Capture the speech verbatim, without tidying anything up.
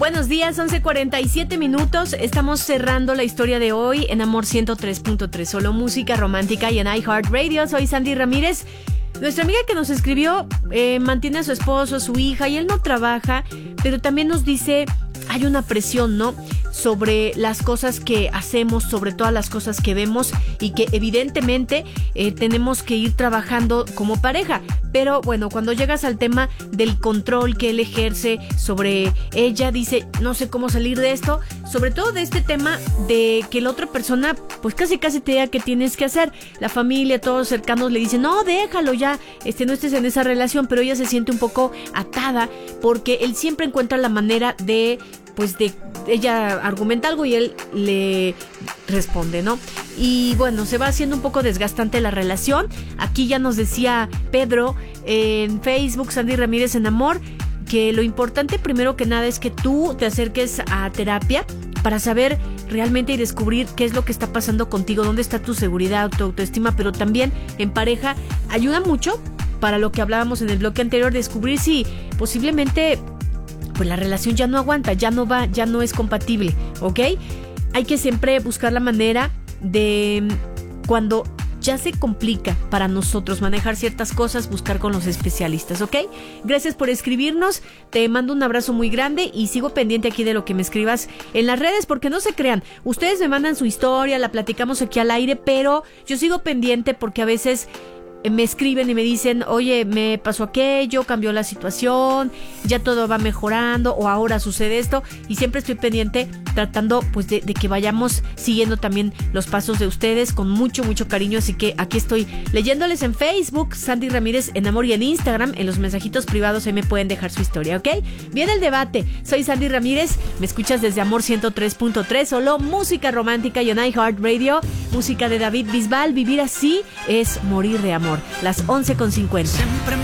Buenos días, once cuarenta y siete minutos. Estamos cerrando la historia de hoy en Amor ciento tres punto tres. Solo música romántica y en iHeartRadio. Soy Sandy Ramírez. Nuestra amiga que nos escribió eh, mantiene a su esposo, a su hija, y él no trabaja, pero también nos dice, hay una presión, ¿no?, sobre las cosas que hacemos, sobre todas las cosas que vemos, y que evidentemente eh, tenemos que ir trabajando como pareja. Pero bueno, cuando llegas al tema del control que él ejerce sobre ella, dice, no sé cómo salir de esto, sobre todo de este tema de que la otra persona pues casi casi te diga qué tienes que hacer. La familia, todos cercanos le dicen, no, déjalo ya, este, no estés en esa relación, pero ella se siente un poco atada porque él siempre encuentra la manera de, pues de, ella argumenta algo y él le responde, ¿no? Y bueno, se va haciendo un poco desgastante la relación. Aquí ya nos decía Pedro en Facebook, Sandy Ramírez en Amor, que lo importante primero que nada es que tú te acerques a terapia para saber realmente y descubrir qué es lo que está pasando contigo, dónde está tu seguridad, tu autoestima, pero también en pareja ayuda mucho para lo que hablábamos en el bloque anterior, descubrir si posiblemente pues la relación ya no aguanta, ya no va, ya no es compatible, ¿ok? Hay que siempre buscar la manera de, cuando ya se complica para nosotros manejar ciertas cosas, buscar con los especialistas, ¿ok? Gracias por escribirnos, te mando un abrazo muy grande y sigo pendiente aquí de lo que me escribas en las redes, porque no se crean, ustedes me mandan su historia, la platicamos aquí al aire, pero yo sigo pendiente porque a veces me escriben y me dicen, oye, me pasó aquello, cambió la situación, ya todo va mejorando, o ahora sucede esto, y siempre estoy pendiente tratando pues de, de que vayamos siguiendo también los pasos de ustedes con mucho, mucho cariño. Así que aquí estoy leyéndoles en Facebook, Sandy Ramírez en Amor, y en Instagram, en los mensajitos privados, ahí me pueden dejar su historia, ¿ok? Viene el debate, soy Sandy Ramírez, me escuchas desde Amor ciento tres punto tres, solo música romántica y en iHeartRadio, música de David Bisbal. Vivir así es morir de amor. Las once con cincuenta. Siempre